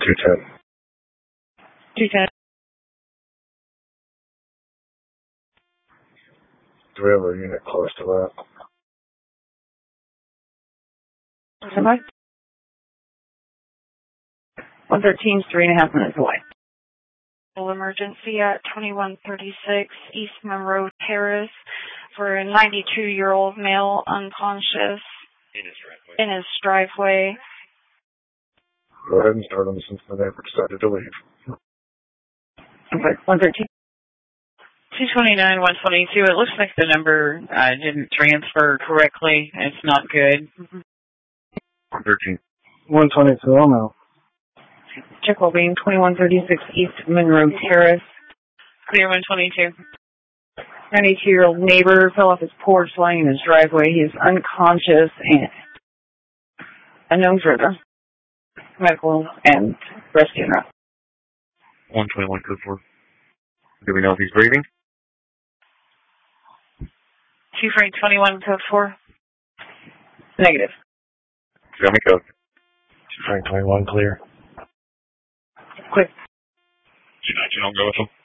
210. 210. Do we have a unit close to that? Somebody? 113's 3.5 minutes away. Emergency at 2136 East Monroe Terrace for a 92-year-old male unconscious in his driveway. Go ahead and start him since the neighbor decided to leave. Okay, 113. 229, 122. It looks like the number didn't transfer correctly. It's not good. 113. 122, oh no. Check well being 2136 East Monroe Terrace. Clear 122. 92-year-old neighbor fell off his porch lying in his driveway. He is unconscious and unknown further. Medical and rescue route. 121, code 4. Do we know if he's breathing? 2 Frank 21, code 4. Negative. Tell me code. 2 Frank 21, clear. Quick. 219, I'll go with him.